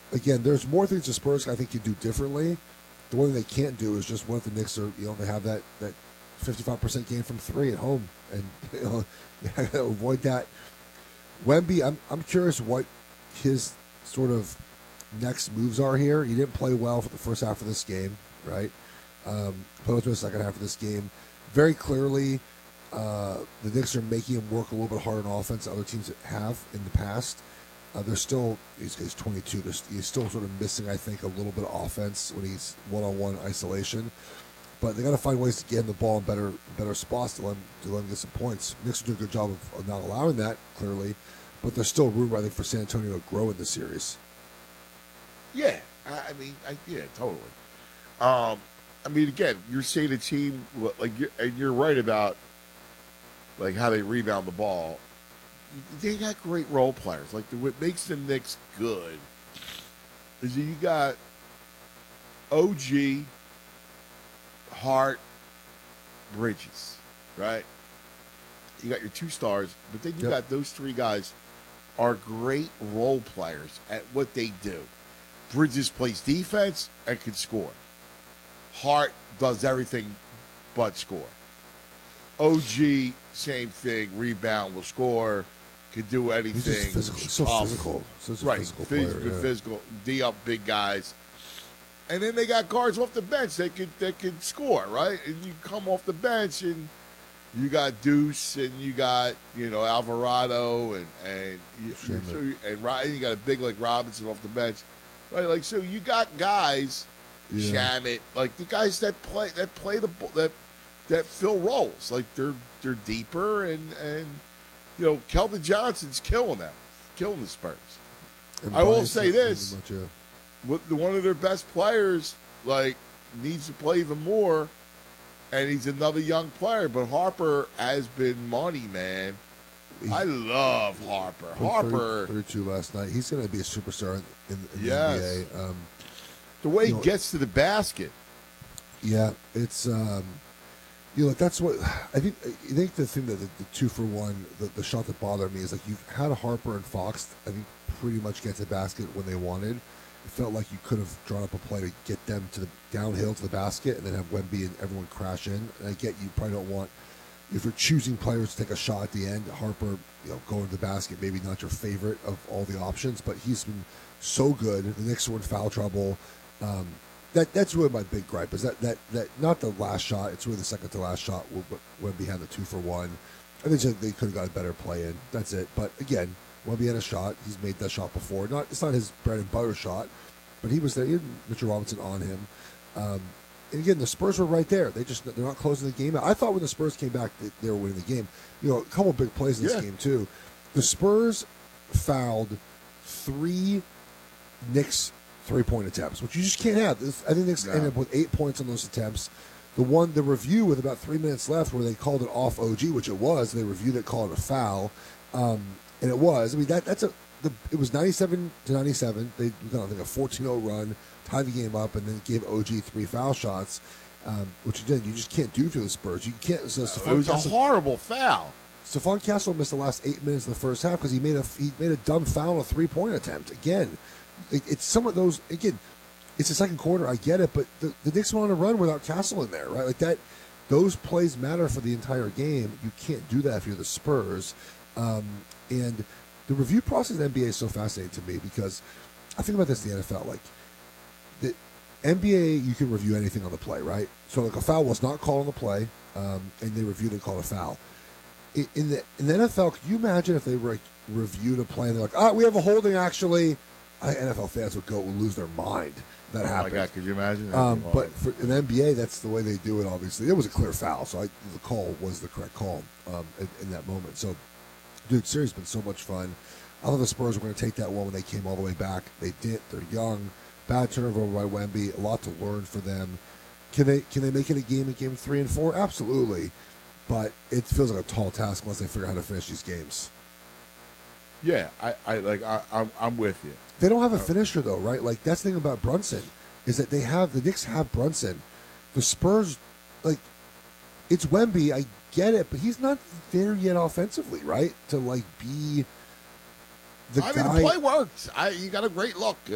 again, there's more things the Spurs I think can do differently. The one thing they can't do is just what if the Knicks are, they have that 55% gain from three at home, and you gotta avoid that. Wemby, I'm curious what his sort of next moves are here. He didn't play well for the first half of this game, right? Played to the second half of this game. Very clearly, the Knicks are making him work a little bit harder on offense than other teams have in the past. They're still, he's 22. He's still sort of missing, I think, a little bit of offense when he's one-on-one isolation. But they got to find ways to get him the ball in better spots to let him get some points. Knicks are doing a good job of not allowing that, clearly. But there's still room, I think, for San Antonio to grow in the series. Yeah, yeah, totally. Again, you're saying a team and you're right about like how they rebound the ball. They got great role players. Like what makes the Knicks good is that you got OG, Hart, Bridges, right? You got your two stars, but then you got those three guys are great role players at what they do. Bridges plays defense and can score. Hart does everything but score. OG, same thing, rebound, will score, can do anything. He's just physical, physical. Such a physical player, physical, D up big guys. And then they got guards off the bench that can score, right? And you come off the bench and you got Deuce and you got, Alvarado and Ryan, you got a big like Robinson off the bench. Right, like so you got guys, Shamet, like the guys that play that fill roles. Like they're deeper and Keldon Johnson's killing the Spurs. And I will say this: much, one of their best players needs to play even more, and he's another young player. But Harper has been money, man. I love Harper. Harper 32 last night. He's going to be a superstar in the NBA. The way he gets to the basket. Yeah, it's that's what I think. I think the thing that the 2-for-1, the shot that bothered me is like you've had Harper and Fox. I think pretty much get to the basket when they wanted. It felt like you could have drawn up a play to get them to the downhill to the basket and then have Wemby and everyone crash in. And I get you probably don't want. If you're choosing players to take a shot at the end, Harper, going to the basket, maybe not your favorite of all the options, but he's been so good. The Knicks were in foul trouble. That's really my big gripe is that not the last shot. It's really the second to last shot when we had the 2-for-1. I think they could have got a better play in. That's it. But again, Wemby had a shot. He's made that shot before. It's not his bread and butter shot, but he was there. He had Mitchell Robinson on him. And again, the Spurs were right there. They're not closing the game out. I thought when the Spurs came back, they were winning the game. A couple of big plays in this game too. The Spurs fouled 3 Knicks 3-point attempts, which you just can't have. I think Knicks ended up with 8 points on those attempts. The review with about 3 minutes left where they called it off OG, which it was. They reviewed it, called it a foul, and it was. I mean, it was 97-97. They got, I think, a 14-0 run, tied the game up, and then gave OG 3 foul shots, which again you just can't do to the Spurs. You can't. So it was a horrible foul. Stephon Castle missed the last 8 minutes of the first half because he made a dumb foul on a 3-point attempt. Again, it's some of those. Again, it's the second quarter. I get it, but the Knicks went on a run without Castle in there, right? Like that. Those plays matter for the entire game. You can't do that if you're the Spurs. And the review process in the NBA is so fascinating to me because I think about this in the NFL. Like the NBA, you can review anything on the play, right? So like a foul was not called on the play, and they reviewed and called a foul. In the NFL, could you imagine if they reviewed a play and they're like, we have a holding actually? NFL fans would lose their mind. That happened. Oh my God, could you imagine? But in the NBA, that's the way they do it. Obviously, it was a clear foul, so the call was the correct call in that moment. So, dude, series been so much fun. I thought the Spurs were going to take that one when they came all the way back. They didn't. They're young. Bad turnover by Wemby. A lot to learn for them. Can they make it a game in Game 3 and 4? Absolutely. But it feels like a tall task once they figure out how to finish these games. Yeah, I'm with you. They don't have a finisher though, right? Like that's the thing about Brunson is that the Knicks have Brunson. The Spurs, like, it's Wemby. I get it, but he's not there yet offensively, right? To be the guy. The play works. You got a great look.